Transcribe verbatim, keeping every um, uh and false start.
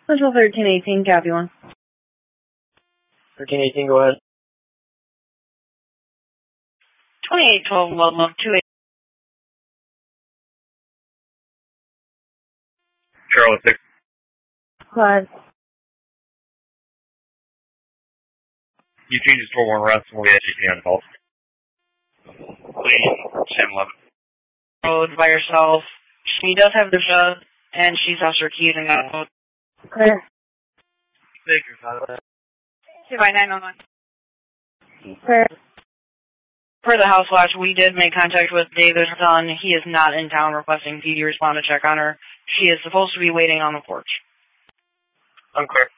Central thirteen eighteen, copy one. thirteen eighteen, go ahead. twenty-eight twelve, level two eight. Charlotte six. Five. You change his four one arrest and we'll get H P on calls. Please, Sam eleven. Road by herself. She does have the shot, and she's lost her keys and got a boat. Clear. Baker's out of that. two by nine one one. Clear. Per the house watch, we did make contact with David's son. He is not in town requesting P D respond to check on her. She is supposed to be waiting on the porch. Unclear.